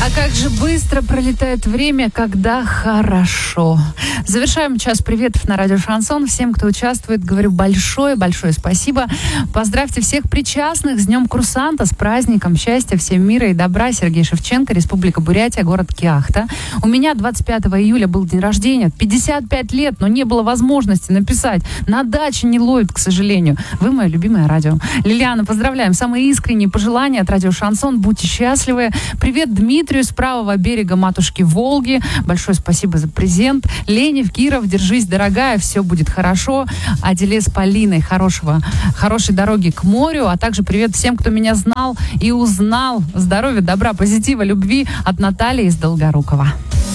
А как же быстро пролетает время, когда хорошо. Завершаем час приветов на радио Шансон. Всем, кто участвует, говорю большое-большое спасибо. Поздравьте всех причастных с Днем курсанта, с праздником счастья, всем мира и добра. Сергей Шевченко, Республика Бурятия, город Кяхта. У меня 25 июля был день рождения, 55 лет, но не было возможности написать. На даче не ловит, к сожалению. Вы мое любимое радио. Лилиана, поздравляем. Самые искренние пожелания от радио Шансон. Будьте счастливы. Привет Дмитрию с правого берега матушки Волги. Большое спасибо за презент. Лене в Киров, держись, дорогая, все будет хорошо. Аделе с Полиной, хорошей дороги к морю. А также привет всем, кто меня знал и узнал. Здоровья, добра, позитива, любви от Натальи из Долгорукова.